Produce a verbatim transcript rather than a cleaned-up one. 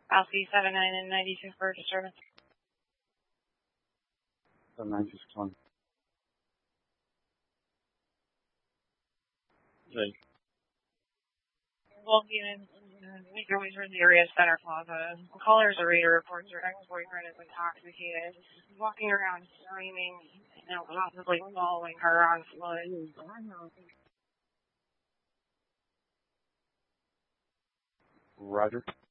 Alfie seven nine and ninety-two for disturbance. seven nine six one. Right. Well, you know, make your way towards the area of Center Plaza. Callers or reader reports her ex-boyfriend is intoxicated, walking around screaming, you know, possibly following her on foot. Roger.